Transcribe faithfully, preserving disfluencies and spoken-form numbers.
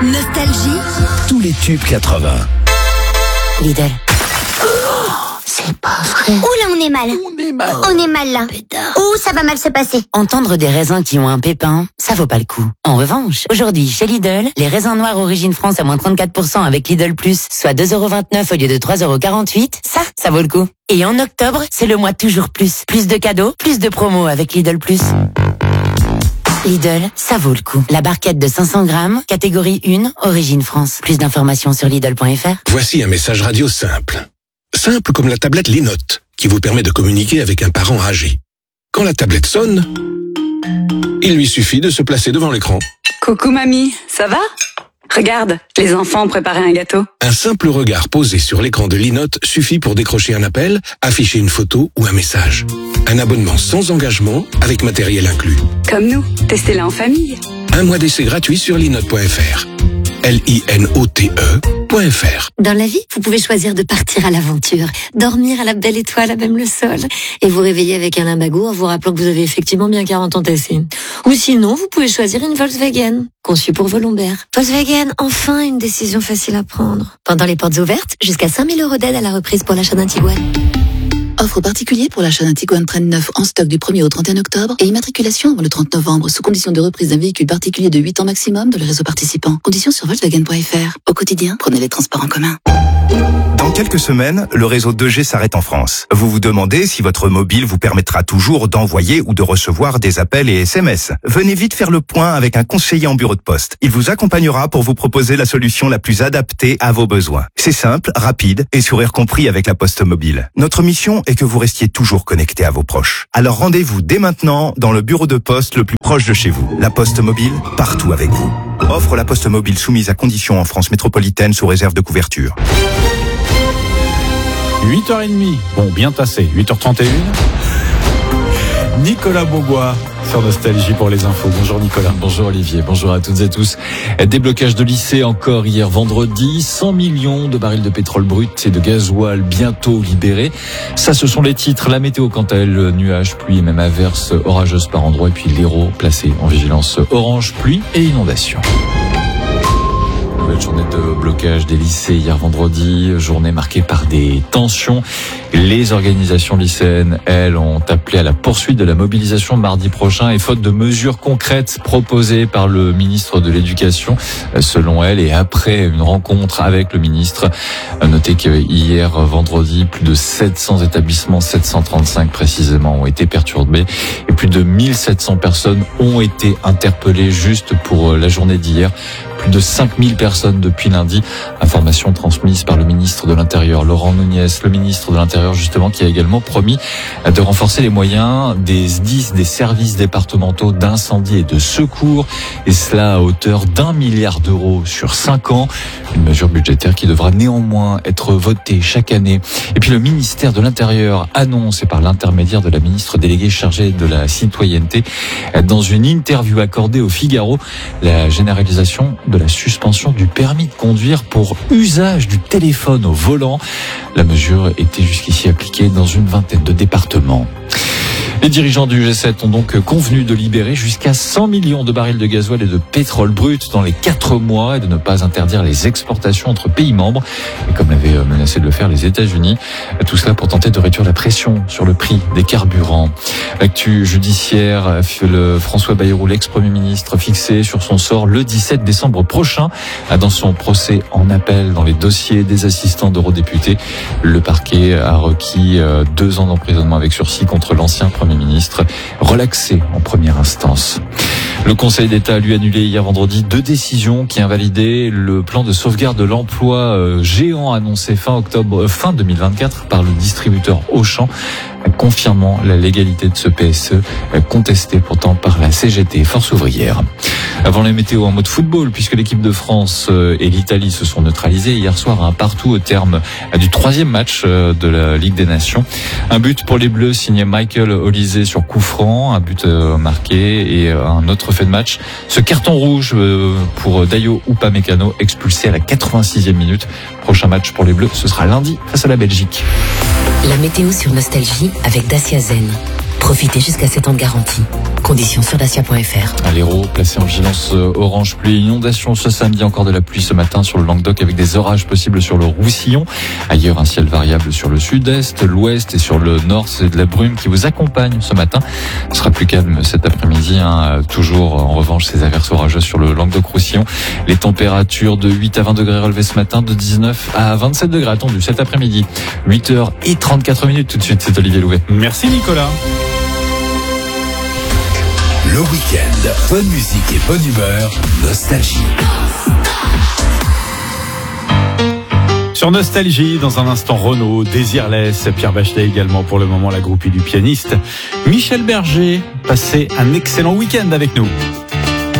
Nostalgie. Tous les tubes quatre-vingts. Lidl. C'est pas vrai. Ouh là, on est mal. On est mal. On est mal là. Ouh, ça va mal se passer. Entendre des raisins qui ont un pépin, ça vaut pas le coup. En revanche, aujourd'hui, chez Lidl, les raisins noirs origine France à moins trente-quatre pour cent avec Lidl Plus, soit deux euros vingt-neuf au lieu de trois euros quarante-huit, ça, ça vaut le coup. Et en octobre, c'est le mois toujours plus. Plus de cadeaux, plus de promos avec Lidl Plus. Lidl, ça vaut le coup. La barquette de cinq cents grammes, catégorie un, origine France. Plus d'informations sur Lidl point F R. Voici un message radio simple. Simple comme la tablette Linote, qui vous permet de communiquer avec un parent âgé. Quand la tablette sonne, il lui suffit de se placer devant l'écran. Coucou mamie, ça va? Regarde, les enfants ont préparé un gâteau. Un simple regard posé sur l'écran de Linote suffit pour décrocher un appel, afficher une photo ou un message. Un abonnement sans engagement, avec matériel inclus. Comme nous, testez-la en famille. Un mois d'essai gratuit sur linote point F R. L I N O T E point F R. Dans la vie, vous pouvez choisir de partir à l'aventure, dormir à la belle étoile à même le sol, et vous réveiller avec un limbago en vous rappelant que vous avez effectivement bien quarante ans tassés. Ou sinon, vous pouvez choisir une Volkswagen, conçue pour vos lombaires. Volkswagen, enfin une décision facile à prendre. Pendant les portes ouvertes, jusqu'à cinq mille euros d'aide à la reprise pour l'achat d'un Tiguan. Offre particulier pour l'achat d'un Tiguan Trend neuf en stock du premier au trente et un octobre et immatriculation avant le trente novembre sous condition de reprise d'un véhicule particulier de huit ans maximum de le réseau participant. Conditions sur Volkswagen point F R. Au quotidien, prenez les transports en commun. Dans quelques semaines, le réseau deux G s'arrête en France. Vous vous demandez si votre mobile vous permettra toujours d'envoyer ou de recevoir des appels et S M S. Venez vite faire le point avec un conseiller en bureau de poste. Il vous accompagnera pour vous proposer la solution la plus adaptée à vos besoins. C'est simple, rapide et sourire compris avec la Poste Mobile. Notre mission est que vous restiez toujours connecté à vos proches. Alors rendez-vous dès maintenant dans le bureau de poste le plus proche de chez vous. La Poste Mobile, partout avec vous. Offre la Poste Mobile soumise à conditions en France métropolitaine sous réserve de couverture. huit heures trente, bon, bien tassé, huit heures trente et une. Nicolas Beaubois sur Nostalgie pour les infos. Bonjour Nicolas. Bonjour Olivier, bonjour à toutes et tous. Déblocage de lycée encore hier vendredi. cent millions de barils de pétrole brut et de gasoil bientôt libérés. Ça, ce sont les titres. La météo, quant à elle, nuages, pluie et même averses orageuses par endroits. Et puis l'Hérault placé en vigilance orange, pluie et inondation. Nouvelle journée de blocage des lycées hier vendredi, journée marquée par des tensions. Les organisations lycéennes, elles, ont appelé à la poursuite de la mobilisation mardi prochain et faute de mesures concrètes proposées par le ministre de l'Éducation, selon elles, et après une rencontre avec le ministre. Notez qu'hier vendredi, plus de sept cents établissements, sept cent trente-cinq précisément, ont été perturbés et plus de mille sept cents personnes ont été interpellées juste pour la journée d'hier. Plus de cinq mille personnes depuis lundi. Information transmise par le ministre de l'Intérieur, Laurent Nunez, le ministre de l'Intérieur justement, qui a également promis de renforcer les moyens des S D I S, des services départementaux d'incendie et de secours, et cela à hauteur d'un milliard d'euros sur cinq ans. Une mesure budgétaire qui devra néanmoins être votée chaque année. Et puis le ministère de l'Intérieur annonce, et par l'intermédiaire de la ministre déléguée chargée de la citoyenneté, dans une interview accordée au Figaro, la généralisation de la suspension du permis de conduire pour usage du téléphone au volant. La mesure était jusqu'ici appliquée dans une vingtaine de départements. Les dirigeants du G sept ont donc convenu de libérer jusqu'à cent millions de barils de gasoil et de pétrole brut dans les quatre mois et de ne pas interdire les exportations entre pays membres, et comme l'avaient menacé de le faire les États-Unis. Tout cela pour tenter de réduire la pression sur le prix des carburants. L'actu judiciaire, le François Bayrou, l'ex-premier ministre, fixé sur son sort le dix-sept décembre prochain dans son procès en appel dans les dossiers des assistants d'eurodéputés. Le parquet a requis deux ans d'emprisonnement avec sursis contre l'ancien premier ministre, relaxé en première instance. Le Conseil d'État a lui annulé hier vendredi deux décisions qui invalidaient le plan de sauvegarde de l'emploi euh, géant annoncé fin octobre, euh, fin deux mille vingt-quatre par le distributeur Auchan, confirmant la légalité de ce P S E, euh, contesté pourtant par la C G T, Force ouvrière. Avant les météos en mode football, puisque l'équipe de France euh, et l'Italie se sont neutralisées hier soir un partout au terme euh, du troisième match euh, de la Ligue des Nations. Un but pour les Bleus signé Michael Olise sur coup franc, un but euh, marqué et euh, un autre fait de match. Ce carton rouge euh, pour Dayo Upamecano, expulsé à la quatre-vingt-sixième minute. Prochain match pour les Bleus, ce sera lundi face à la Belgique. La météo sur Nostalgie avec Dacia Zen. Profitez jusqu'à sept ans de garantie. Conditions sur dacia point f r. À l'Hérault, placé en vigilance orange pluie et inondation ce samedi, encore de la pluie ce matin sur le Languedoc avec des orages possibles sur le Roussillon. Ailleurs, un ciel variable sur le sud-est, l'ouest et sur le nord. C'est de la brume qui vous accompagne ce matin. Ce sera plus calme cet après-midi. Hein. Toujours, en revanche, ces averses orageuses sur le Languedoc-Roussillon. Les températures de huit à vingt degrés relevées ce matin, de dix-neuf à vingt-sept degrés attendus cet après-midi. huit heures trente-quatre minutes tout de suite, c'est Olivier Louvet. Merci Nicolas. Le week-end, bonne musique et bonne humeur, Nostalgie. Sur Nostalgie, dans un instant, Renaud, Désirless, Pierre Bachelet également pour le moment, la groupie du pianiste Michel Berger. Passez un excellent week-end avec nous.